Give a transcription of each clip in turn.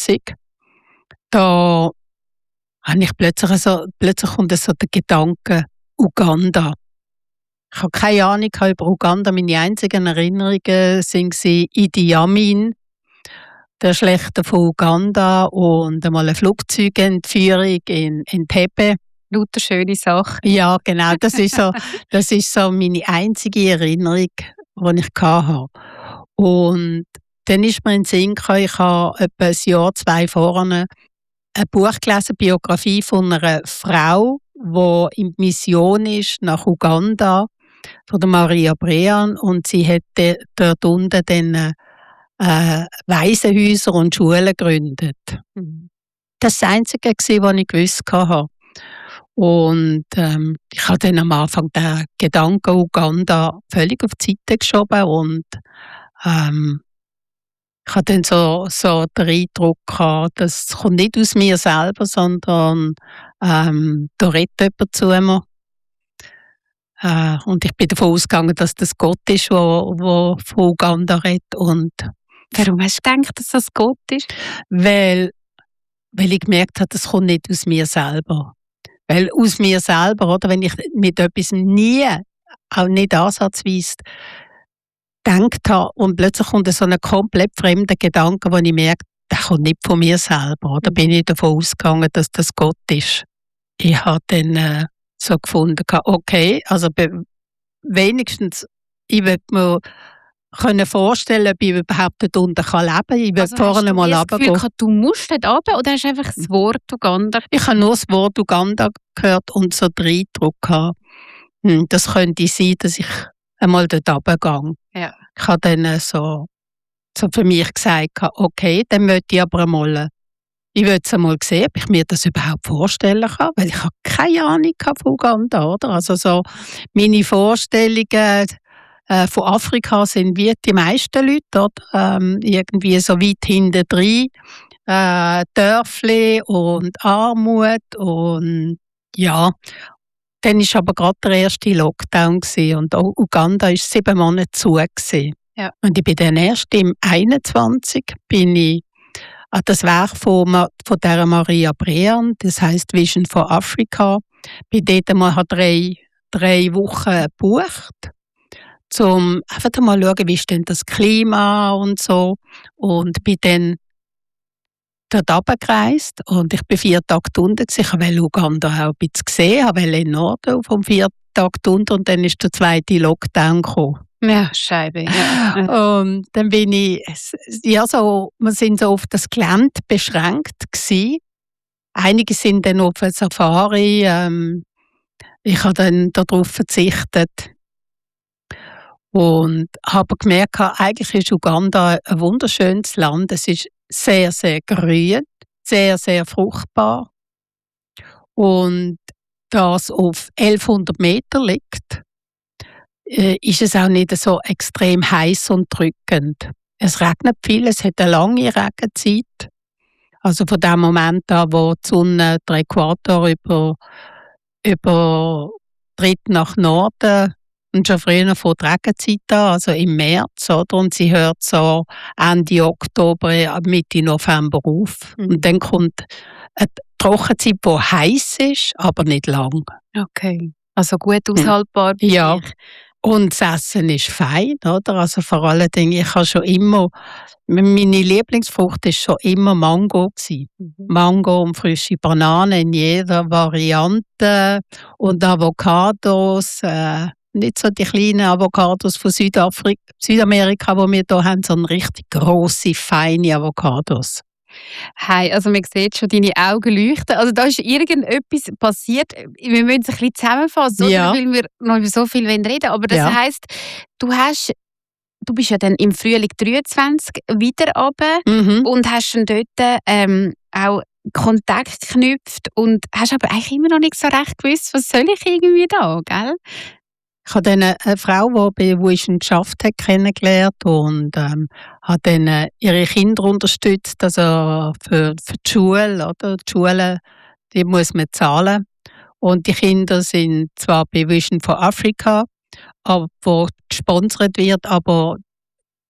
Da habe ich plötzlich kommt so der Gedanke, Uganda. Ich habe keine Ahnung über Uganda. Meine einzigen Erinnerungen waren Idi Amin, der Schlächter von Uganda, und einmal eine Flugzeugentführung in Entebbe. Lauter schöne Sache. Ja, genau. Das ist so meine einzige Erinnerung, die ich hatte. Und dann ist mir in den Sinn gekommen, ich habe etwa ein Jahr, 2 vorne ein Buch gelesen, Biografie von einer Frau, die in Mission ist nach Uganda, von der Maria Brean, und sie hat dort unten dann Waisenhäuser und Schulen gegründet. Das war das Einzige, was ich gewusst habe. Und ich habe dann am Anfang den Gedanken Uganda völlig auf die Seite geschoben und ich hatte dann so den Eindruck gehabt, das kommt nicht aus mir selber, sondern da redet jemand zu mir. Und ich bin davon ausgegangen, dass das Gott ist, der von Uganda redet. Und warum hast du gedacht, dass das Gott ist? Weil ich gemerkt habe, das kommt nicht aus mir selber. Weil aus mir selber, oder, wenn ich mit etwas nie, auch nicht ansatzweise, gedacht habe und plötzlich kommt so ein komplett fremder Gedanke, wo ich merke, der kommt nicht von mir selber. Oder bin ich davon ausgegangen, dass das Gott ist. Ich habe dann so gefunden, okay, also wenigstens, ich würde mir vorstellen, ob ich überhaupt dort unten leben kann. Ich würde vorne mal runtergehen. Du musst dort runter oder hast du einfach das Wort Uganda? Ich habe nur das Wort Uganda gehört und so den Eindruck gehabt, das könnte sein, dass ich einmal dort runtergehe. Ja. Ich habe dann so für mich gesagt, okay, dann möchte ich aber einmal, ich will es einmal sehen, ob ich mir das überhaupt vorstellen kann, weil ich habe keine Ahnung von Uganda, oder? Also so meine Vorstellungen von Afrika sind wie die meisten Leute, oder? Irgendwie so weit hinten drin, Dörfli und Armut und ja. Dann war aber gerade der erste Lockdown und auch Uganda war 7 Monate zu. Ja. Und ich bin dann erst im 21 bin ich an das Werk von der Maria Brean, das heisst Vision for Africa. Bin dort einmal 3 Wochen gebucht, um einfach mal zu schauen, wie ist denn das Klima und so. Und bin dann dort runtergereist und ich bin 4 Tage unten. Ich wollte Uganda auch ein bisschen sehen, ich wollte in den Norden vom 4 Tage unten und dann ist der 2. Lockdown gekommen. Ja, Scheibe. Ja. Und dann bin ich, wir sind so auf das Gelände beschränkt gewesen. Einige sind dann auf eine Safari. Ich habe dann darauf verzichtet und habe gemerkt, eigentlich ist Uganda ein wunderschönes Land. Es ist sehr, sehr grün, sehr, sehr fruchtbar. Und da es auf 1100 Meter liegt, ist es auch nicht so extrem heiß und drückend. Es regnet viel, es hat eine lange Regenzeit. Also von dem Moment an, wo die Sonne den Äquator übertritt nach Norden, und schon früher von der Regenzeit an, also im März, oder? Und sie hört so Ende Oktober, Mitte November auf. Und dann kommt eine Trockenzeit, die heiß ist, aber nicht lang. Okay, also gut aushaltbar. Ja. Und das Essen ist fein, oder? Also vor allen Dingen, ich habe schon immer, meine Lieblingsfrucht war schon immer Mango gewesen. Mango und frische Bananen in jeder Variante und Avocados, nicht so die kleinen Avocados von Südamerika, die wir hier haben, sondern richtig grosse, feine Avocados. Hey, also man sieht schon, deine Augen leuchten. Also da ist irgendetwas passiert. Wir müssen es ein bisschen zusammenfassen, ja. Weil wir noch über so viel reden wollen. Aber das heisst, du bist ja dann im Frühling 23 wieder runter und hast dann dort auch Kontakt geknüpft und hast aber eigentlich immer noch nicht so recht gewusst, was soll ich irgendwie da, gell? Ich habe dann eine Frau, die geschafft hat, kennengelernt und habe dann ihre Kinder unterstützt, also für die Schule. Oder? Die Schule, die muss man zahlen. Und die Kinder sind zwar bei Vision for Africa, wo gesponsert wird, aber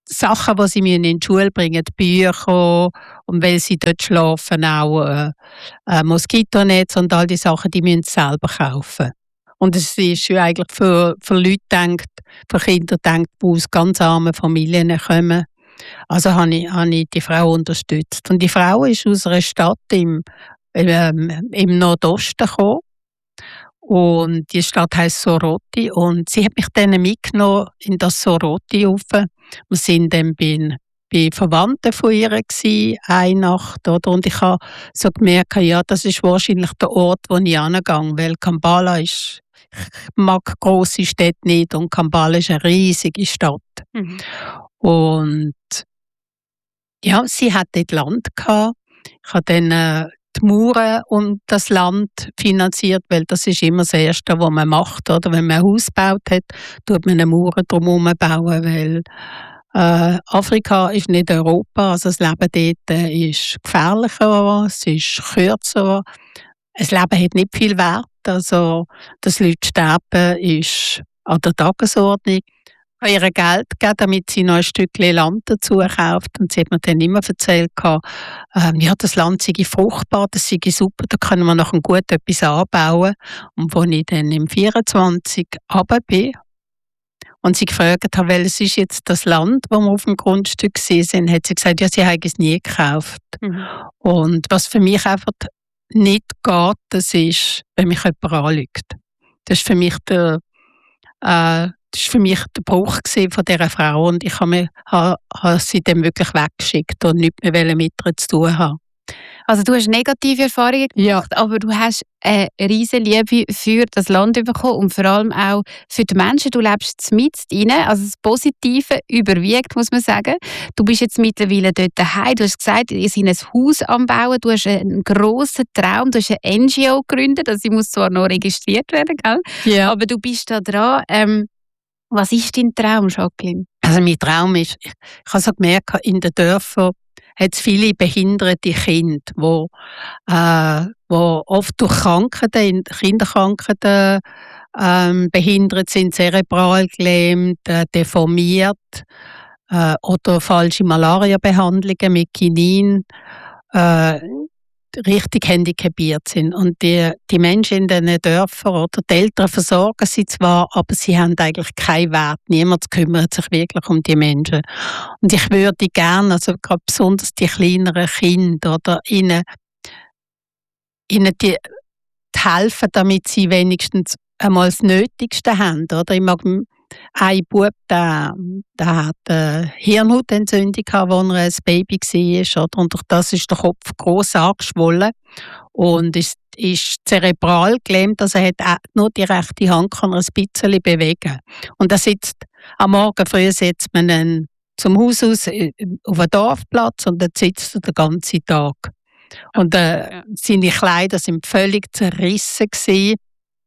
Sachen, die sie in die Schule bringen, Bücher und weil sie dort schlafen, auch Moskitonetz und all die Sachen, die müssen sie selber kaufen. Und es ist ja eigentlich für Leute denkt, für Kinder denkt, die aus ganz armen Familien kommen. Also habe ich die Frau unterstützt. Und die Frau ist aus einer Stadt im Nordosten gekommen. Und die Stadt heisst Soroti. Und sie hat mich dann mitgenommen in das Soroti rauf. Wir sind dann bei Verwandten von ihr gewesen, eine Nacht. Oder? Und ich habe so gemerkt, ja, das ist wahrscheinlich der Ort, wo ich hingehe. Weil Kampala ist, ich mag grosse Städte nicht und Kampala ist eine riesige Stadt. Mhm. Und ja, sie hat dort Land gehabt. Ich habe dann die Mauern und das Land finanziert, weil das ist immer das Erste, was man macht. Oder? Wenn man ein Haus gebaut hat, tut man eine Mauer drumherum bauen, weil Afrika ist nicht Europa, also das Leben dort ist gefährlicher, es ist kürzer, das Leben hat nicht viel Wert, also dass Leute sterben ist an der Tagesordnung. Ich habe ihr Geld gegeben, damit sie noch ein Stückchen Land dazu kauft. Und sie hat mir dann immer erzählt, ja, das Land sei fruchtbar, das sei super, da können wir noch gut etwas anbauen. Und als ich dann im 24 runter bin und sie gefragt habe, welches ist jetzt das Land, wo wir auf dem Grundstück sind, hat sie gesagt, ja, sie habe es nie gekauft. Mhm. Und was für mich einfach nicht geht, das ist, wenn mich jemand anlügt. Das ist für mich der Bruch von dieser Frau und ich habe sie dann wirklich weggeschickt und nichts mehr mit ihr zu tun haben. Also du hast negative Erfahrungen gemacht, ja. Aber du hast eine riesige Liebe für das Land bekommen und vor allem auch für die Menschen. Du lebst mitten rein, also das Positive überwiegt, muss man sagen. Du bist jetzt mittlerweile dort daheim. Du hast gesagt, ihr seid ein Haus am Bauen, du hast einen grossen Traum, du hast eine NGO gegründet, also sie muss zwar noch registriert werden, gell? Ja. Aber du bist da dran. Was ist dein Traum, Jacqueline? Also mein Traum ist, ich habe so gemerkt, in den Dörfern hat es viele behinderte Kinder, wo oft durch Krankheiten, Kinderkrankheiten behindert sind, zerebral gelähmt, deformiert oder falsche Malaria-Behandlungen mit Quinin richtig handicapiert sind. Und die Menschen in diesen Dörfern oder die Eltern versorgen sie zwar, aber sie haben eigentlich keinen Wert. Niemand kümmert sich wirklich um die Menschen. Und ich würde gerne, also gerade besonders die kleineren Kinder, oder ihnen die helfen, damit sie wenigstens einmal das Nötigste haben. Oder? Ich mag ein Bub, der hat eine Hirnhautentzündung gehabt, als er ein Baby war. Oder? Und durch das ist der Kopf gross angeschwollen und ist zerebral gelähmt. Also er hat nur die rechte Hand kann er ein bisschen bewegen. Und er sitzt am Morgen früh setzt man ihn zum Haus aus auf einen Dorfplatz und dann sitzt er den ganzen Tag. Und seine Kleider sind völlig zerrissen gewesen.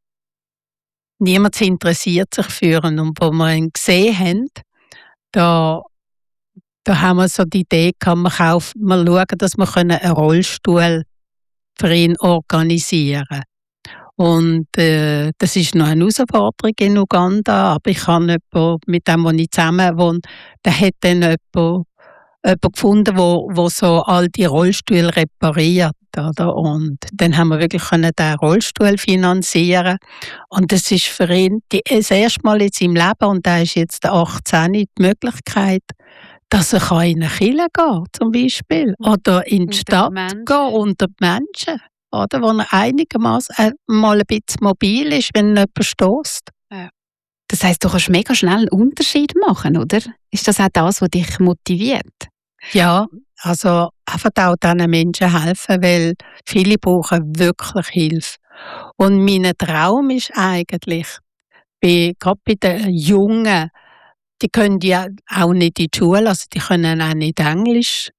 Niemand interessiert sich für ihn. Und wo wir ihn gesehen haben, da haben wir so die Idee gehabt, wir schauen, dass wir einen Rollstuhl für ihn organisieren können. Und das ist noch eine Herausforderung in Uganda, aber ich habe jemanden, mit dem, wo ich zusammen wohne, der hat dann jemanden gefunden, wo so all die Rollstühle repariert. Oder? Und dann haben wir wirklich den Rollstuhl finanzieren. Und das ist für ihn das erste Mal in seinem Leben, und er ist jetzt 18, die Möglichkeit, dass er in eine Kirche gehen kann, zum Beispiel. Oder in die Stadt gehen, unter die Menschen. Oder? Wo er einigermaßen mal ein bisschen mobil ist, wenn jemand stößt. Ja. Das heisst, du kannst mega schnell einen Unterschied machen, oder? Ist das auch das, was dich motiviert? Ja, also einfach auch diesen Menschen helfen, weil viele brauchen wirklich Hilfe. Und mein Traum ist eigentlich, gerade bei den Jungen, die können ja auch nicht in die Schule, also die können auch nicht Englisch,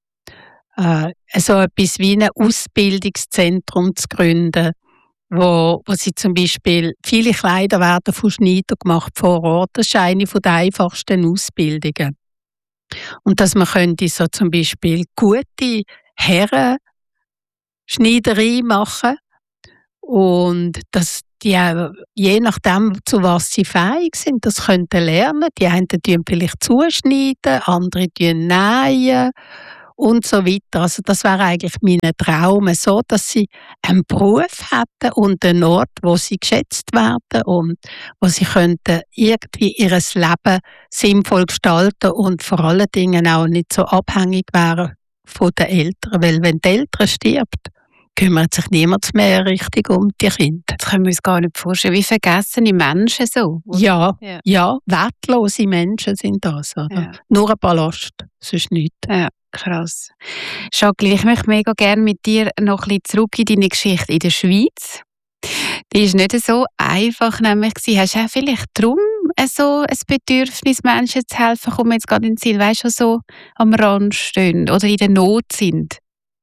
so etwas wie ein Ausbildungszentrum zu gründen, wo sie zum Beispiel, viele Kleider werden von Schneidern gemacht vor Ort. Das ist eine der einfachsten Ausbildungen. Und dass man könnte so zum Beispiel gute Herren Schneiderei machen und dass die je nachdem, zu was sie fähig sind, das könnten lernen. Die einen tun vielleicht zuschneiden, andere tun nähen und so weiter. Also das wäre eigentlich mein Traum, so dass sie einen Beruf hätten und einen Ort, wo sie geschätzt werden und wo sie könnten irgendwie ihr Leben sinnvoll gestalten und vor allen Dingen auch nicht so abhängig wären von den Eltern. Weil wenn die Eltern stirbt, kümmert sich niemand mehr richtig um die Kinder. Das können wir uns gar nicht vorstellen. Wie vergessene Menschen so. Ja, wertlose Menschen sind das. Oder? Ja. Nur ein Ballast, sonst nichts. Ja, krass. Jacqueline, ich möchte mega gerne mit dir noch ein bisschen zurück in deine Geschichte in der Schweiz. Die war nicht so einfach, nämlich hast du auch vielleicht darum so ein Bedürfnis, Menschen zu helfen, kommen jetzt gerade in den Sinn, weißt du, so am Rand stehen oder in der Not sind?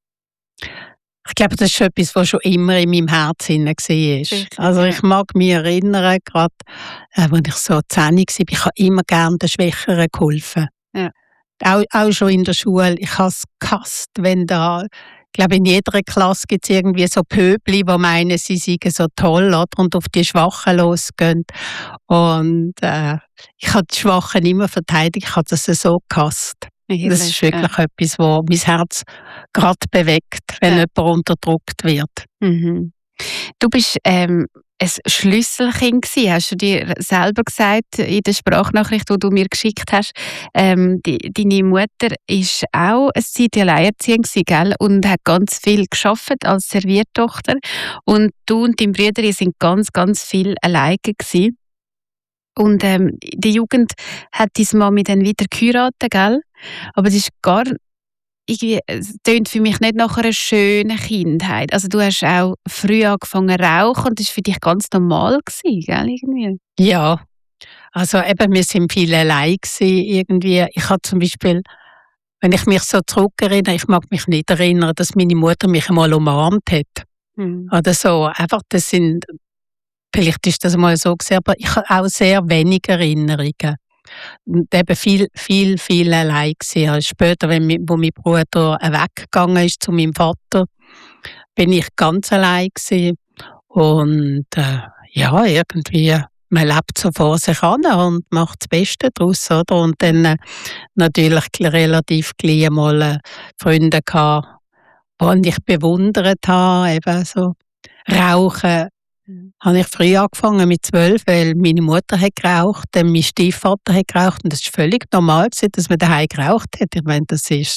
Ich glaube, das ist etwas, was schon immer in meinem Herzen war. Also ich mag mich erinnern, gerade als ich so 10 war, ich habe immer gerne den Schwächeren geholfen. Ja. Auch schon in der Schule. Ich habe es gehasst, wenn da, ich glaube, in jeder Klasse gibt es irgendwie so Pöbli, die meinen, sie seien so toll, oder? Und auf die Schwachen losgehen. Und ich habe die Schwachen immer verteidigt, ich habe das so gehasst. Das ist wirklich etwas, was mein Herz gerade bewegt, wenn jemand unterdrückt wird. Mhm. Du bist ein Schlüsselkind gewesen, hast du dir selber gesagt in der Sprachnachricht, die du mir geschickt hast. Deine Mutter ist auch eine Zeit alleinerziehend gewesen, gell? Und hat ganz viel gearbeitet als Serviertochter. Und du und dein Bruder, ihr sind ganz, ganz viel alleine gewesen. Und die Jugend hat deine Mami dann wieder geheiratet, gell? Aber es ist es tönt für mich nicht nach einer schönen Kindheit. Also du hast auch früh angefangen zu rauchen und das war für dich ganz normal gewesen, gell? Irgendwie. Ja, also eben, wir sind viel allein gewesen, irgendwie. Ich habe zum Beispiel, wenn ich mich so zurückerinnere, ich mag mich nicht erinnern, dass meine Mutter mich einmal umarmt hat. Oder so. Einfach, vielleicht ist das mal so gewesen, aber ich habe auch sehr wenig Erinnerungen. Und eben viel allein gewesen. Also später, wo mein Bruder weggegangen ist zu meinem Vater, bin ich ganz allein gewesen. Und irgendwie, man lebt so vor sich an und macht das Beste daraus, oder? Und dann natürlich relativ gleich mal Freunde gehabt, die ich bewundert habe, eben so Rauchen. Habe ich früh angefangen mit 12, weil meine Mutter hat geraucht, dann mein Stiefvater hat geraucht und das ist völlig normal gewesen, dass man daheim geraucht hat. Ich meine,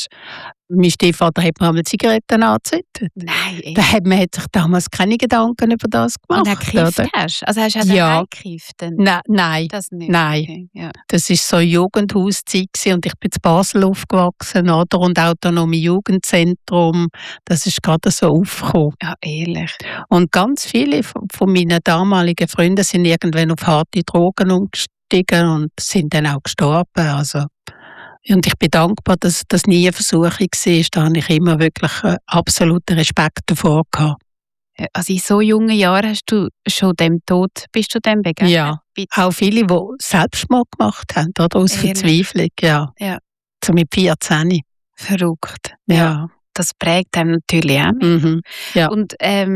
mein Stiefvater hat mir einmal Zigaretten angezündet. Nein. Man hat sich damals keine Gedanken über das gemacht. Und gekifft hast? Also hast du auch daheim gekifft? Nein. Das nicht? Nein. Okay, ja. Das war so Jugendhauszeit und ich bin in Basel aufgewachsen, oder? Und autonome Jugendzentrum. Das ist gerade so aufgekommen. Ja, ehrlich. Und ganz viele von meinen damaligen Freunden sind irgendwann auf harte Drogen umgestiegen und sind dann auch gestorben. Also, und ich bin dankbar, dass das nie eine Versuchung war. Da habe ich immer wirklich absoluten Respekt davor gehabt. Also in so jungen Jahren bist du dem begegnet? Ja, auch viele, die Selbstmord gemacht haben, oder? Aus Verzweiflung, ja. So mit 14. Verrückt. Ja. Das prägt einem natürlich auch. Mhm. Ja. Und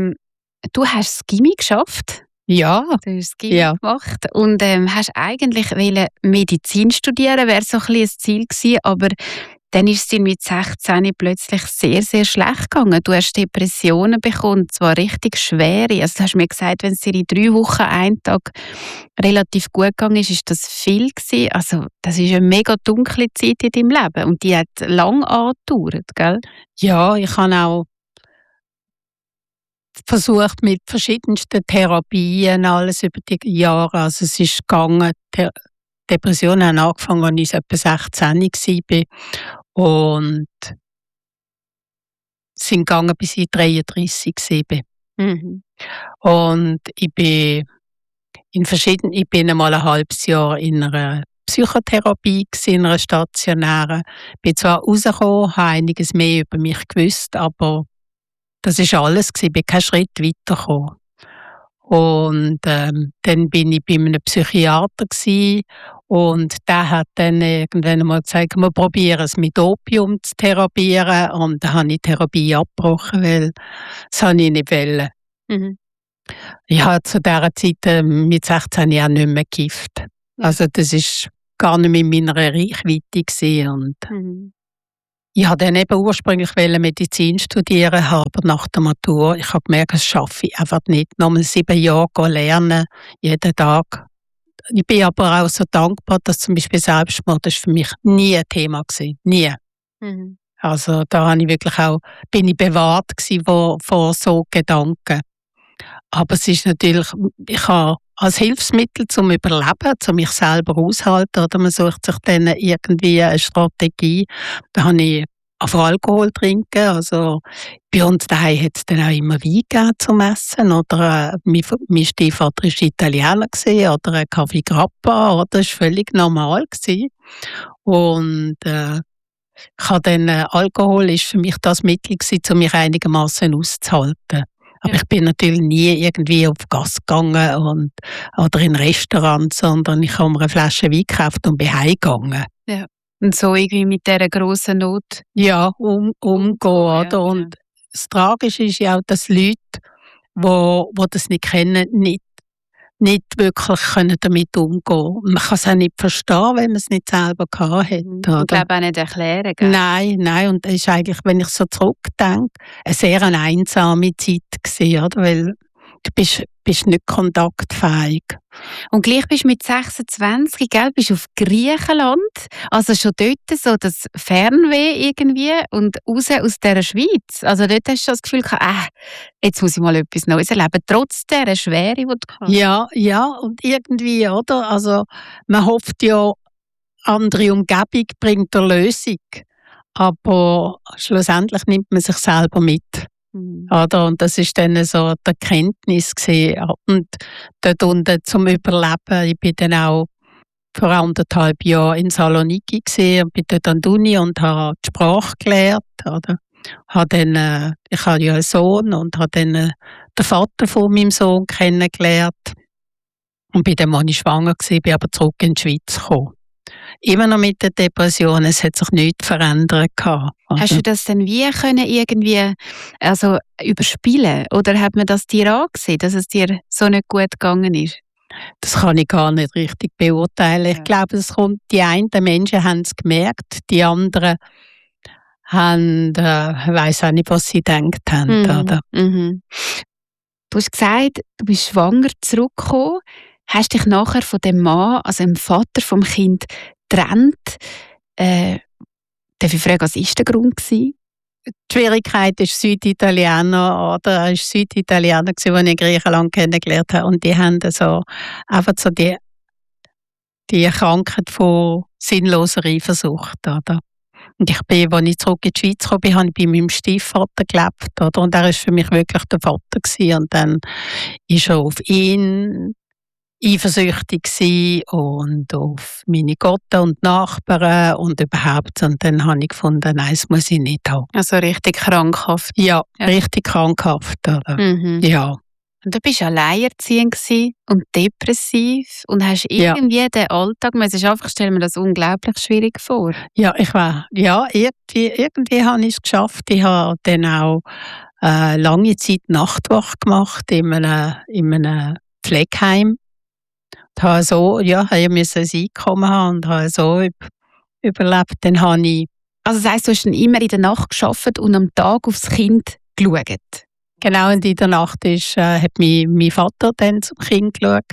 du hast das Gymi geschafft. Ja. Du hast das Gymi gemacht und hast eigentlich Medizin studieren, wäre so ein bisschen ein Ziel gewesen, aber dann ist es dir mit 16 plötzlich sehr, sehr schlecht gegangen. Du hast Depressionen bekommen, zwar richtig schwere. Also du hast mir gesagt, wenn es dir in 3 Wochen einen Tag relativ gut gegangen ist das viel gewesen. Also das ist eine mega dunkle Zeit in deinem Leben und die hat lang angedauert, gell? Ja, ich habe auch versucht mit verschiedensten Therapien, alles über die Jahre. Also es ist gegangen. Depressionen haben angefangen, als ich etwa 16 war. Und sind gegangen, bis ich 33 war. Mhm. Und ich bin einmal ein halbes Jahr in einer Psychotherapie gewesen, in einer stationären. Bin zwar rausgekommen, habe einiges mehr über mich gewusst, aber das war alles gewesen. Ich bin keinen Schritt weitergekommen. Und dann bin ich bei einem Psychiater gewesen, und der hat dann irgendwann einmal gesagt, wir probieren es mit Opium zu therapieren. Und dann habe ich die Therapie abgebrochen, weil das habe ich nicht wollen. Mhm. Ja, zu dieser Zeit mit 16 Jahren nicht mehr Gift. Ja. Also das war gar nicht mehr in meiner Reichweite gewesen. Und ich wollte dann eben ursprünglich Medizin studieren, aber nach der Matur, ich habe gemerkt, das schaffe ich einfach nicht. Nochmal 7 Jahre lernen, jeden Tag. Ich bin aber auch so dankbar, dass zum Beispiel Selbstmord ist für mich nie ein Thema war. Nie. Also da habe ich wirklich auch, bin ich bewahrt gewesen vor so Gedanken. Aber es ist natürlich, ich habe als Hilfsmittel zum Überleben, zum mich selber aushalten, oder man sucht sich dann irgendwie eine Strategie. Da habe ich auf Alkohol trinken. Also bei uns daheim hat es dann auch immer Wein gegeben zum Essen. Oder mein Stiefvater war Italiener gewesen, oder ein Kaffee Grappa. Oder das war völlig normal gewesen. Und ich habe dann, Alkohol ist für mich das Mittel gewesen, um mich einigermaßen auszuhalten. Aber ich bin natürlich nie irgendwie auf Gas gegangen oder in ein Restaurant, sondern ich habe mir eine Flasche Wein gekauft und bin heimgegangen. Ja. Und so irgendwie mit dieser grossen Not. Ja, umgehen. Oder? Ja. Und das Tragische ist ja auch, dass Leute, die das nicht kennen, nicht wirklich damit umgehen können. Man kann es auch nicht verstehen, wenn man es nicht selber gehabt hat. Ich glaube auch nicht erklären. Gell? Nein. Und das ist eigentlich, wenn ich so zurückdenke, eine sehr einsame Zeit gewesen, oder? Weil du bist nicht kontaktfähig. Und gleich bist du mit 26, gell, bist auf Griechenland, also schon dort so das Fernweh irgendwie und raus aus dieser Schweiz. Also dort hast du das Gefühl gehabt, jetzt muss ich mal etwas Neues erleben, trotz dieser Schwere, die du hast. Ja, und irgendwie, oder? Also man hofft ja, andere Umgebung bringt eine Lösung, aber schlussendlich nimmt man sich selber mit. Oder? Und das war dann so die Erkenntnis gewesen. Und dort unten zum Überleben, ich bin dann auch vor 1,5 Jahren in Saloniki gewesen und bin dort an der Uni und habe die Sprache gelernt. Oder? Ich habe ja einen Sohn und habe dann den Vater von meinem Sohn kennengelernt. Und bin dann, als ich schwanger war, bin aber zurück in die Schweiz gekommen. Immer noch mit der Depression, es hat sich nichts verändert. Hast du das denn irgendwie überspielen? Oder hat man das dir angesehen, dass es dir so nicht gut gegangen ist? Das kann ich gar nicht richtig beurteilen. Ja. Ich glaube, die einen Menschen haben es gemerkt, die anderen haben, ich weiss auch nicht, was sie gedacht haben. Oder? Du hast gesagt, du bist schwanger zurückgekommen. Hast dich nachher von dem Mann, also dem Vater vom Kind, getrennt? Darf ich fragen, was war der Grund? Die Schwierigkeit ist Süditaliener, oder? Er war Süditaliener, den ich in Griechenland kennengelernt habe. Und die haben so einfach so die Krankheit von sinnloser Eifersucht, oder? Und als ich zurück in die Schweiz kam, habe ich bei meinem Stiefvater gelebt, oder? Und er war für mich wirklich der Vater gewesen. Und dann ist er auf ihn eifersüchtig gewesen und auf meine Gotten und Nachbarn und überhaupt. Und dann habe ich gefunden, nein, das muss ich nicht haben. Also richtig krankhaft? Ja. Richtig krankhaft. Oder? Ja. Und du warst alleinerziehend und depressiv und hast irgendwie den Alltag, man muss einfach stellen mir das unglaublich schwierig vor. Irgendwie habe ich es geschafft. Ich habe dann auch lange Zeit Nachtwache gemacht in einem Pflegeheim. Ich musste ein Einkommen haben und habe so überlebt. Dann habe ich... Also das heisst, du hast dann immer in der Nacht gearbeitet und am Tag aufs Kind geschaut? Genau, und in der Nacht hat mein Vater dann zum Kind geschaut.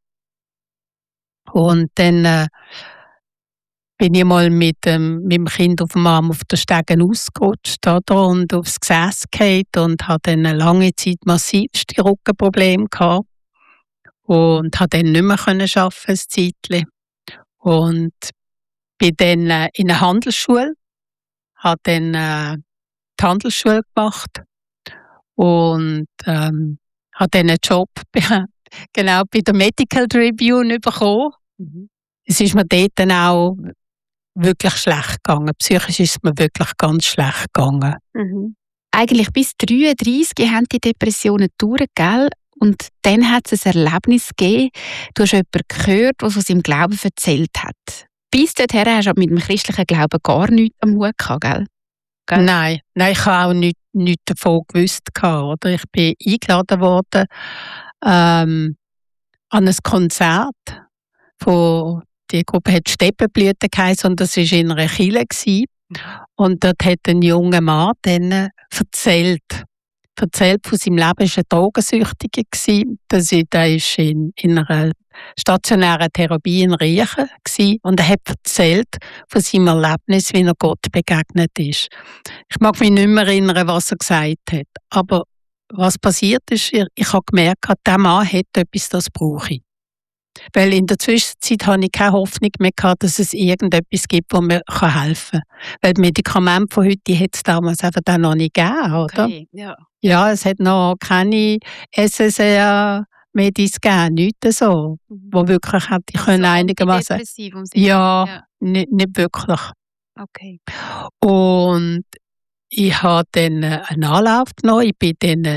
Und dann bin ich mal mit dem Kind auf dem Arm auf der Stege ausgerutscht, oder? Und aufs Gesäß gefallen und hatte dann eine lange Zeit massivste Rückenprobleme gehabt. Und konnte dann nicht mehr arbeiten, ein Zeitchen. Und bin dann in einer Handelsschule, habe dann die Handelsschule gemacht und habe dann einen Job bei der Medical Tribune bekommen. Es ist mir dort dann auch wirklich schlecht gegangen. Psychisch ist es mir wirklich ganz schlecht gegangen. Eigentlich bis 33 haben die Depressionen durch, gell? Und dann hat es ein Erlebnis gegeben, du hast jemanden gehört, der von seinem Glauben erzählt hat. Bis dorthin hast du mit dem christlichen Glauben gar nichts am Hut gehabt, gell? gell? Nein, ich habe auch nichts davon gewusst. Oder? Ich bin eingeladen worden an ein Konzert von die Gruppe hat Steppenblüten geheißen und das war in einer Kirche. Und dort hat ein junger Mann dann erzählt von seinem Leben. Er war ein Drogensüchtiger. Der war in einer stationären Therapie in Riechen. Und er hat erzählt von seinem Erlebnis, wie er Gott begegnet ist. Ich mag mich nicht mehr erinnern, was er gesagt hat. Aber was passiert ist, ich habe gemerkt, dieser Mann hat etwas, das brauche ich. Weil in der Zwischenzeit hatte ich keine Hoffnung mehr gehabt, dass es irgendetwas gibt, das mir helfen kann. Weil die Medikamente von heute hat es damals einfach dann noch nicht gegeben, oder? Okay, ja. Ja, es hat noch keine SSR-Medis gegeben, nichts so, wo wirklich hätte ich können einigermaßen. Ja, nicht wirklich. Okay. Und ich habe dann einen Anlauf genommen. Ich bin dann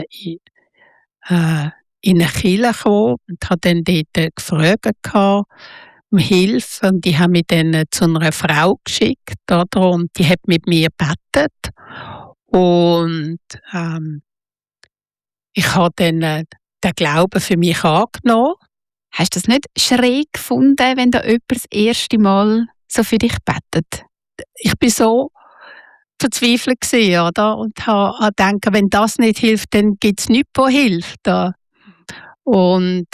in eine Kirche gekommen und habe dann dort gefragt um Hilfe. Und die haben mich dann zu einer Frau geschickt, oder? Und die hat mit mir gebetet. Und ich habe dann den Glauben für mich angenommen. Hast du das nicht schräg gefunden, wenn da jemand das erste Mal so für dich betet? Ich war so verzweifelt gewesen, oder? Und habe gedacht, wenn das nicht hilft, dann gibt es nichts, was hilft. Und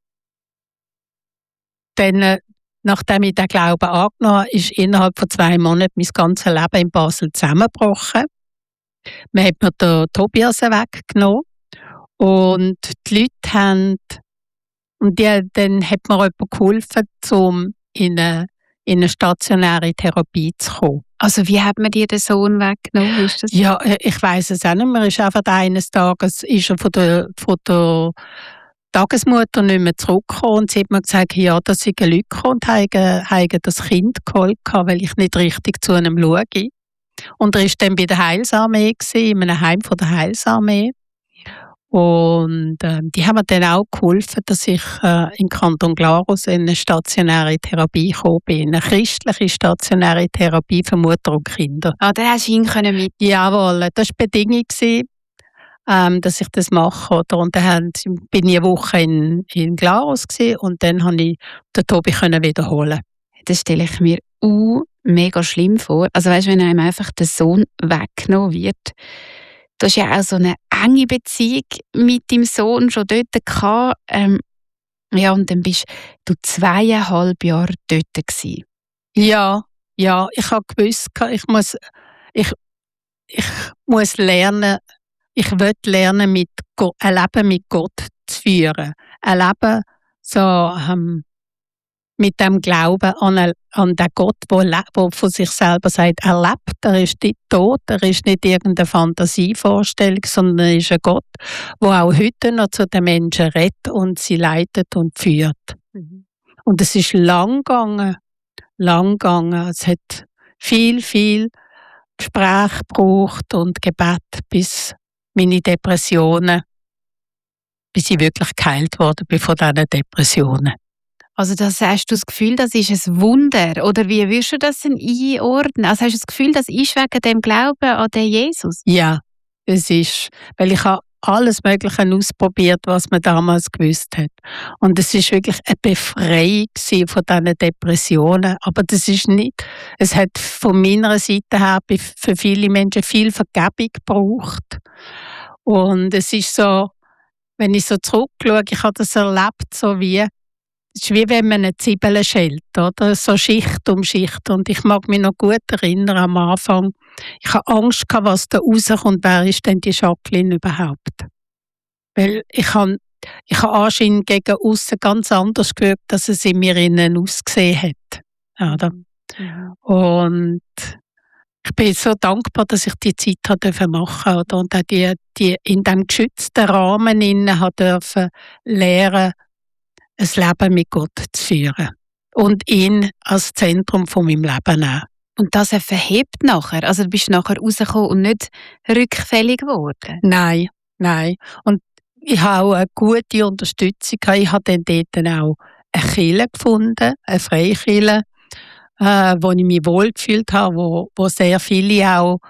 dann, nachdem ich den Glauben angenommen habe, ist innerhalb von 2 Monaten mein ganzes Leben in Basel zusammengebrochen. Man hat mir den Tobias weggenommen und die Leute haben, dann hat mir jemand geholfen, um in eine stationäre Therapie zu kommen. Also wie hat man dir den Sohn weggenommen? Ist das? Ja, ich weiss es auch nicht mehr. Ist einfach eines Tages ist er von der Tagesmutter nicht mehr zurückgekommen und sie hat mir gesagt, ja, da sind Leute gekommen und haben das Kind geholt, weil ich nicht richtig zu ihm schaue. Und er war dann bei der Heilsarmee, in einem Heim von der Heilsarmee. Und die haben mir dann auch geholfen, dass ich in Kanton Glarus in eine stationäre Therapie gekommen bin. Eine christliche stationäre Therapie für Mutter und Kinder. Ah, da hast du ihn mit? Jawohl, das war die Bedingung, dass ich das mache. Oder? Und dann bin ich eine Woche in Glarus und dann konnte ich den Tobi wiederholen. Das stelle ich mir mega schlimm vor. Also weißt, wenn einem einfach der Sohn weggenommen wird. Du hast ja auch so eine enge Beziehung mit deinem Sohn schon dort gehabt. Ja, und dann bist du 2,5 Jahre dort gewesen. Ja, ich habe gewusst, ich muss lernen, ich will lernen, ein Leben mit Gott zu führen. Ein Leben so, mit dem Glauben an den Gott, der von sich selber sagt, er lebt, er ist nicht tot, er ist nicht irgendeine Fantasievorstellung, sondern er ist ein Gott, der auch heute noch zu den Menschen redet und sie leitet und führt. Mhm. Und es ist lang gegangen. Es hat viel Gespräch gebraucht und Gebet, bis meine Depressionen, bis ich wirklich geheilt wurde von diesen Depressionen. Also hast du das Gefühl, das ist ein Wunder? Oder wie würdest du das denn einordnen? Also hast du das Gefühl, das ist wegen dem Glauben an den Jesus? Ja, es ist. Weil ich habe alles Mögliche ausprobiert, was man damals gewusst hat. Und es ist wirklich eine Befreiung von diesen Depressionen. Aber das ist nicht. Es hat von meiner Seite her für viele Menschen viel Vergebung gebraucht. Und es ist so, wenn ich so zurückschaue, ich habe das erlebt, so wie es ist wie wenn man eine Zwiebel schält, oder? So Schicht um Schicht. Und ich mag mich noch gut erinnern am Anfang. Ich hatte Angst gehabt, was da rauskommt. Wer ist denn die Jacqueline überhaupt? Weil ich habe anscheinend gegen aussen ganz anders gewirkt, als es in mir innen ausgesehen hat. Oder? Mhm. Und ich bin so dankbar, dass ich die Zeit machen durfte. Und auch die in diesem geschützten Rahmen durfte lernen, ein Leben mit Gott zu führen. Und ihn als Zentrum von meinem Leben nehmen. Und das verhebt nachher? Also du bist nachher rausgekommen und nicht rückfällig geworden? Nein. Und ich habe auch eine gute Unterstützung. Ich habe dann dort auch eine Kirche gefunden, eine Freikirche, wo ich mich wohlgefühlt habe, wo sehr viele auch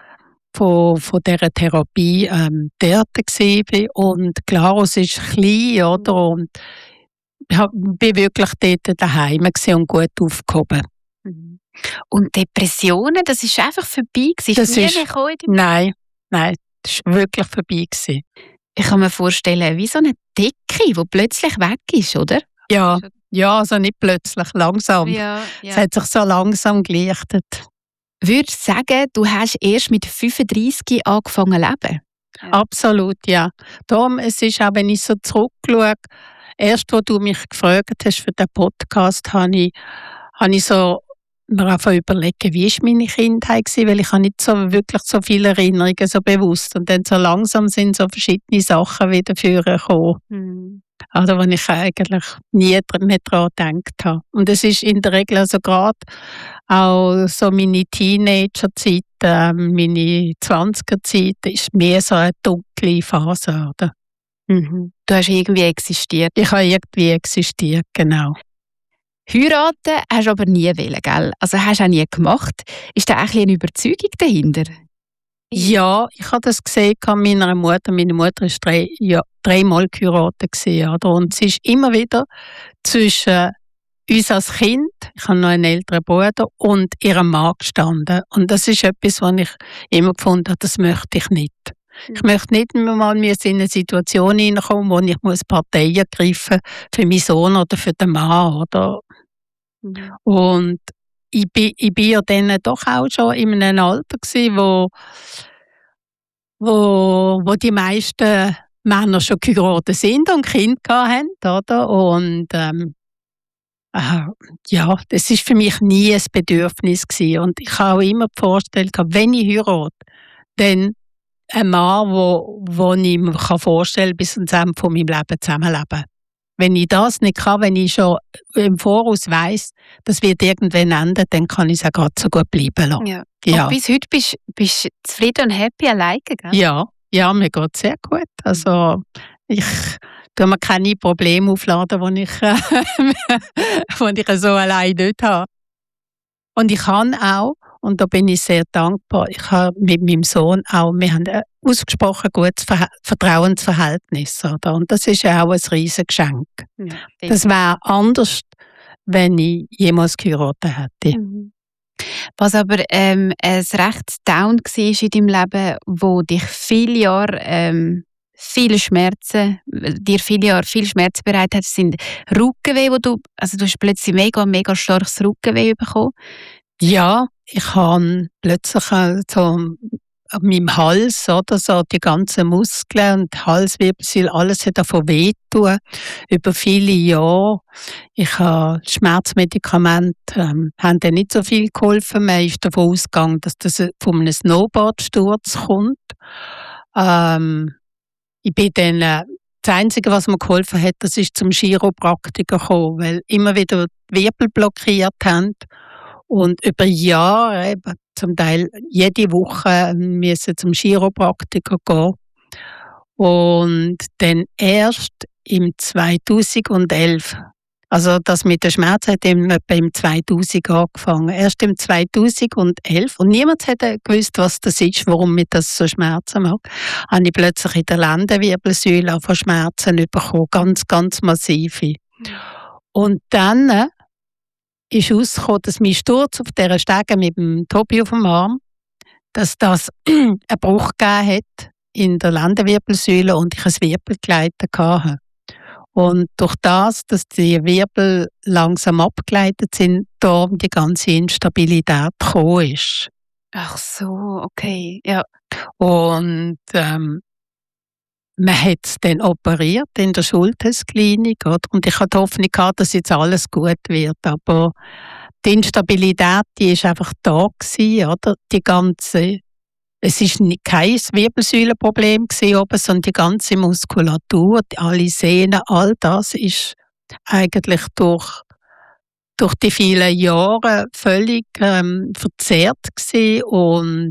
von dieser Therapie dort war. Und Glarus ist klein, oder? Und ich bin wirklich dort daheim und gut aufgehoben. Und Depressionen, das ist einfach vorbei gewesen? Nein, das war wirklich vorbei gewesen. Ich kann mir vorstellen, wie so eine Decke, die plötzlich weg ist, oder? Ja, also nicht plötzlich, langsam. Ja. Es hat sich so langsam gelichtet. Würdest du sagen, du hast erst mit 35 angefangen zu leben? Ja. Absolut, ja. Darum, es ist auch, wenn ich so zurückschaue, erst, als du mich gefragt hast für den Podcast, habe ich so mir einfach überlegt, wie war meine Kindheit gewesen, weil ich habe nicht so wirklich so viele Erinnerungen so bewusst. Und dann so langsam sind so verschiedene Sachen wieder vorgekommen. Also, wo ich eigentlich nie mehr daran gedacht habe. Und es ist in der Regel also gerade auch so meine Teenagerzeit, meine 20er-Zeit, ist mehr so eine dunkle Phase, oder? Du hast irgendwie existiert. Ich habe irgendwie existiert, genau. Heiraten hast du aber nie wollen, gell? Also hast du auch nie gemacht. Ist da auch eine Überzeugung dahinter? Ja, ich habe das gesehen an meiner Mutter. Meine Mutter war dreimal geheiratet, oder? Und sie ist immer wieder zwischen uns als Kind, ich habe noch einen älteren Bruder, und ihrem Mann gestanden. Und das ist etwas, was ich immer gefunden habe, das möchte ich nicht. Ich möchte nicht mal in eine Situation hineinkommen, wo ich Partei ergreifen muss für meinen Sohn oder für den Mann, oder? Und ich bin ja dann doch auch schon in einem Alter gewesen, wo die meisten Männer schon geheiratet sind und Kinder hatten, oder? Und ja, das ist für mich nie ein Bedürfnis gewesen. Und ich habe auch immer vorgestellt, wenn ich heirate, dann ein Mann, wo ich mir vorstellen kann, bis zum Ende von meinem Leben zusammenleben. Wenn ich das nicht kann, wenn ich schon im Voraus weiss, das wird irgendwann enden, dann kann ich es auch gerade so gut bleiben lassen. Ja. Und bis heute bist du zufrieden und happy alleine, gell? Ja, mir geht es sehr gut. Also ich tue mir keine Probleme aufladen, die ich so allein nicht habe. Und ich kann auch, und da bin ich sehr dankbar, ich habe mit meinem Sohn auch, wir haben ein ausgesprochen gutes Vertrauensverhältnis. Oder? Und das ist ja auch ein riesiges Geschenk. Ja, das wäre anders, wenn ich jemals geheiratet hätte. Was aber ein recht Down war in deinem Leben, wo dich viele Jahre viel Schmerzen bereitet hat, sind Rückenweh, du hast plötzlich mega starkes Rückenweh bekommen. Ja, ich habe plötzlich so an meinem Hals, oder so die ganzen Muskeln und Halswirbelsäule, alles hat davon wehtun über viele Jahre. Ich habe Schmerzmedikamente, haben dann nicht so viel geholfen. Man ist davon ausgegangen, dass das von einem Snowboardsturz kommt. Ich bin dann, das Einzige, was mir geholfen hat, das ist zum Chiropraktiker gekommen, weil immer wieder die Wirbel blockiert haben. Und über Jahre, zum Teil jede Woche, müssen zum Chiropraktiker gehen. Und dann erst im 2011, also das mit den Schmerzen hat etwa im 2000 angefangen. Erst im 2011, und niemand hat gewusst, was das ist, warum mir das so Schmerzen macht, habe ich plötzlich in der Lendenwirbelsäule von Schmerzen bekommen, ganz massive. Und dann ist herausgekommen, dass mein Sturz auf dieser Stege mit dem Tobi auf dem Arm, dass das einen Bruch gegeben hat in der Lendenwirbelsäule und ich ein Wirbelgleiten hatte. Und durch das, dass die Wirbel langsam abgleitet sind, darum die ganze Instabilität gekommen ist. Ach so, okay, ja. Und man hat es dann operiert in der Schulthess-Klinik, oder? Und ich hatte die Hoffnung gehabt, dass jetzt alles gut wird. Aber die Instabilität, die ist einfach da gewesen, oder? Es war kein Wirbelsäulenproblem oben, sondern die ganze Muskulatur, alle Sehnen, all das ist eigentlich durch die vielen Jahre völlig verzerrt gewesen und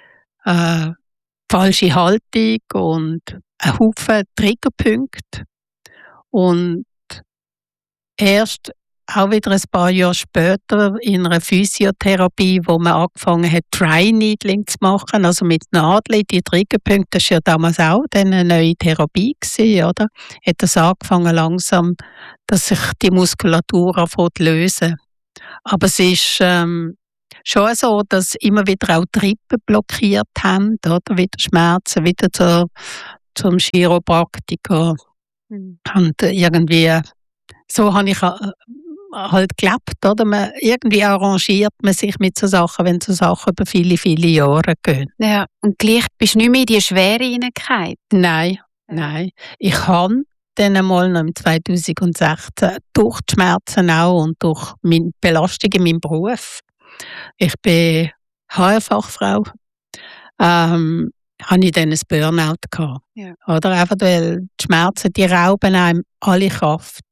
falsche Haltung und ein Haufen Triggerpunkte. Und erst auch wieder ein paar Jahre später in einer Physiotherapie, wo man angefangen hat, Dry Needling zu machen, also mit Nadeln in die Triggerpunkte. Das war ja damals auch eine neue Therapie gewesen, oder? Hat das angefangen langsam, dass sich die Muskulatur anfängt zu lösen. Aber es ist schon so, dass immer wieder auch die Rippen blockiert haben, oder? Wieder Schmerzen, wieder zum Chiropraktiker. Und irgendwie, so habe ich halt gelebt, oder? Irgendwie arrangiert man sich mit so Sachen, wenn so Sachen über viele, viele Jahre gehen. Ja, und gleich bist du nicht mehr in die Schwere hineingefallen? Nein. Ich habe dann einmal noch im 2016 durch die Schmerzen auch und durch meine Belastung in meinem Beruf. Ich bin HR-Fachfrau. Habe ich dann ein Burnout gehabt. Ja. Oder einfach, weil die Schmerzen, die rauben einem alle Kraft.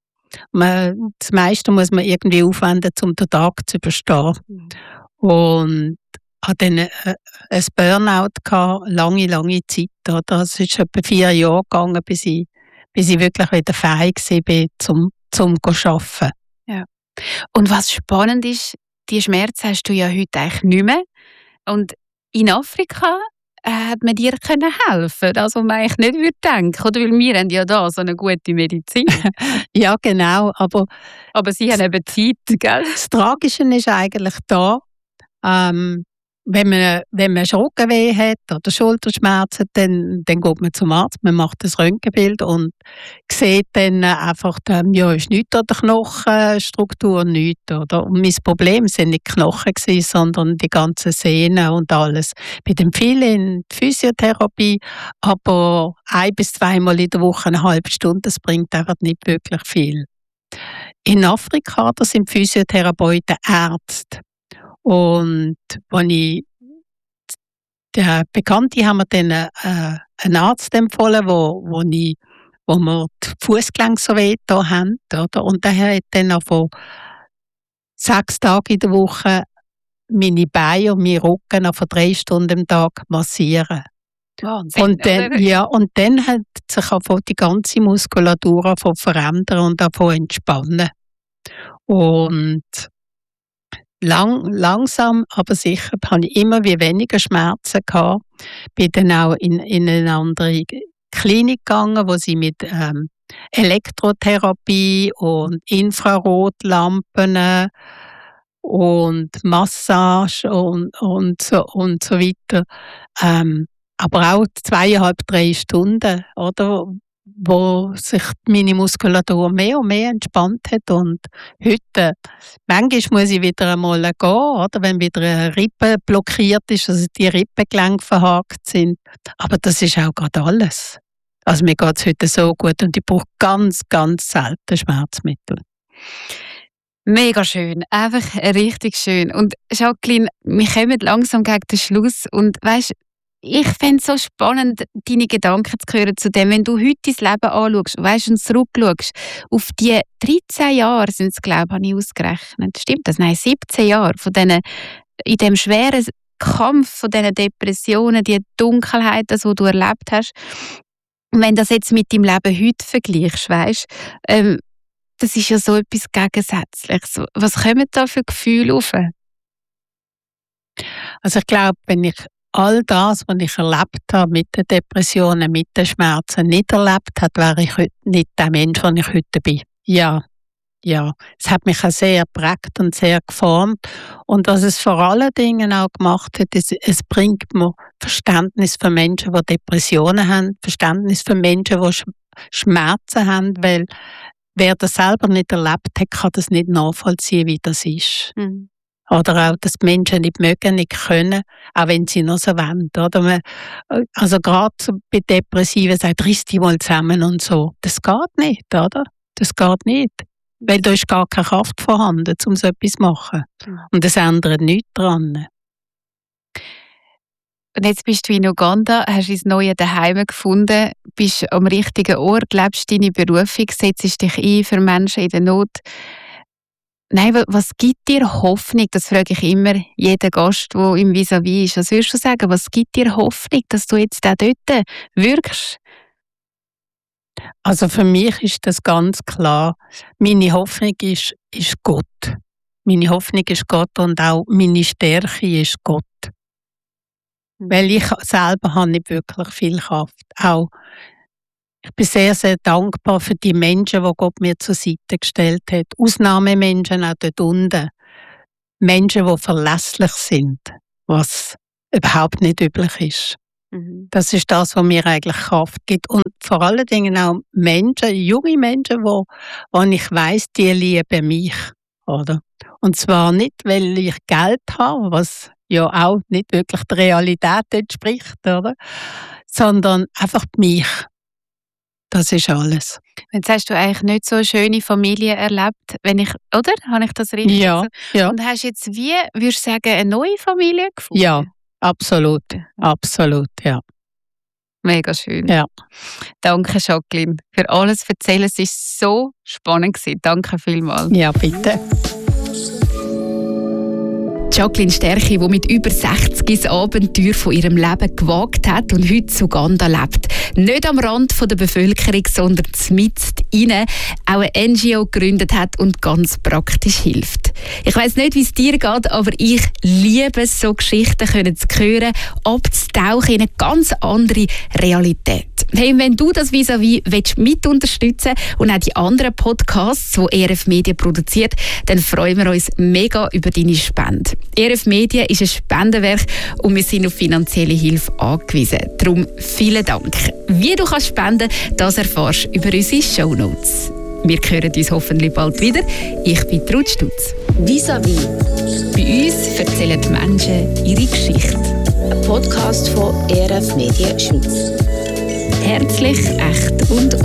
Das meiste muss man irgendwie aufwenden, um den Tag zu überstehen. Und hatte dann ein Burnout gehabt, lange Zeit. Oder? Es ist etwa 4 Jahre gegangen, bis ich wirklich wieder fähig war, zum zu arbeiten. Ja. Und was spannend ist, die Schmerzen hast du ja heute eigentlich nicht mehr. Und in Afrika hat man dir helfen können, also man eigentlich nicht denken würde. Oder? Weil wir haben ja da so eine gute Medizin. Ja, genau. Aber sie haben eben Zeit, gell? Das Tragische ist eigentlich da, wenn man Schulterweh hat oder Schulterschmerzen, dann geht man zum Arzt, man macht das Röntgenbild und sieht dann einfach, ist nichts an der Knochenstruktur, nichts. Oder? Und mein Problem sind nicht die Knochen gewesen, sondern die ganzen Sehnen und alles. Ich bin viel in die Physiotherapie, aber 1 bis 2 Mal in der Woche eine halbe Stunde, das bringt einfach nicht wirklich viel. In Afrika, da sind Physiotherapeuten Ärzte. Und als der Bekannte haben mir dann einen Arzt empfohlen, wo wir die Fußgelenke so weh da haben, oder? Und der hat dann auch von 6 Tagen in der Woche meine Beine und meinen Rücken von 3 Stunden am Tag massieren. Wahnsinn, und dann hat sich auch die ganze Muskulatur verändern und auch entspannen. Und langsam, aber sicher, habe ich immer weniger Schmerzen gehabt. Bin dann auch in eine andere Klinik gegangen, wo sie mit Elektrotherapie und Infrarotlampen und Massage und so weiter. Aber auch 2,5-3 Stunden, oder? Wo sich meine Muskulatur mehr und mehr entspannt hat. Und heute, manchmal muss ich wieder einmal gehen, oder? Wenn wieder eine Rippe blockiert ist, also die Rippengelenke verhakt sind. Aber das ist auch gerade alles. Also mir geht es heute so gut und ich brauche ganz, ganz selten Schmerzmittel. Mega schön, einfach richtig schön. Und Jacqueline, wir kommen langsam gegen den Schluss und weisst, ich fände es so spannend, deine Gedanken zu hören zu dem, wenn du heute dein Leben anschaust, weißt, und zurückschaust, auf die 13 Jahre sind es, glaube ich, habe ich ausgerechnet. Stimmt das? Nein, 17 Jahre von in dem schweren Kampf von diesen Depressionen, die Dunkelheit, das, was du erlebt hast. Und wenn du das jetzt mit deinem Leben heute vergleichst, weißt, das ist ja so etwas Gegensätzliches. Was kommen da für Gefühle auf? Also ich glaube, wenn ich all das, was ich erlebt habe mit den Depressionen, mit den Schmerzen, nicht erlebt habe, wäre ich heute nicht der Mensch, der ich heute bin. Ja. Es hat mich auch sehr geprägt und sehr geformt. Und was es vor allen Dingen auch gemacht hat, ist, es bringt mir Verständnis für Menschen, die Depressionen haben, Verständnis für Menschen, die Schmerzen haben, weil wer das selber nicht erlebt hat, kann das nicht nachvollziehen, wie das ist. Mhm. Oder auch, dass die Menschen nicht mögen, nicht können, auch wenn sie noch so wollen. Oder? Also gerade bei Depressiven sagt, riss die mal zusammen und so. Das geht nicht, oder? Das geht nicht. Weil da ist gar keine Kraft vorhanden, um so etwas zu machen. Und das ändert nichts daran. Und jetzt bist du in Uganda, hast dein neues Daheim gefunden, bist am richtigen Ort, lebst deine Berufung, setzt dich ein für Menschen in der Not. Nein, was gibt dir Hoffnung? Das frage ich immer jeden Gast, der im Vis-à-vis ist. Was würdest du sagen, was gibt dir Hoffnung, dass du jetzt auch dort wirkst? Also für mich ist das ganz klar. Meine Hoffnung ist Gott. Meine Hoffnung ist Gott und auch meine Stärke ist Gott. Weil ich selber habe nicht wirklich viel Kraft. Auch ich bin sehr, sehr dankbar für die Menschen, die Gott mir zur Seite gestellt hat. Ausnahmemenschen auch dort unten. Menschen, die verlässlich sind, was überhaupt nicht üblich ist. Das ist das, was mir eigentlich Kraft gibt. Und vor allen Dingen auch Menschen, junge Menschen, wo ich weiss, die lieben mich. Oder? Und zwar nicht, weil ich Geld habe, was ja auch nicht wirklich der Realität entspricht, oder? Sondern einfach mich. Das ist alles. Jetzt hast du eigentlich nicht so eine schöne Familie erlebt, oder? Habe ich das richtig gesagt? Ja. Und hast jetzt würdest du sagen, eine neue Familie gefunden? Ja, absolut. Absolut, ja. Mega schön. Ja. Danke, Jacqueline, für alles Erzählen. Es war so spannend. Danke vielmals. Ja, bitte. Jacqueline Sterchi, die mit über 60 das Abenteuer von ihrem Leben gewagt hat und heute zu Uganda lebt. Nicht am Rand der Bevölkerung, sondern mitten rein, auch eine NGO gegründet hat und ganz praktisch hilft. Ich weiss nicht, wie es dir geht, aber ich liebe es, so Geschichten zu hören, abzutauchen in eine ganz andere Realität. Hey, wenn du das vis-à-vis mit unterstützen willst und auch die anderen Podcasts, die ERF Medien produziert, dann freuen wir uns mega über deine Spende. ERF Medien ist ein Spendenwerk und wir sind auf finanzielle Hilfe angewiesen. Darum vielen Dank. Wie du spenden kannst, das erfährst du über unsere Shownotes. Wir hören uns hoffentlich bald wieder. Ich bin Ruth Stutz. Vis-à-vis. Bei uns erzählen die Menschen ihre Geschichte. Ein Podcast von ERF Medien Schweiz. Herzlich, echt und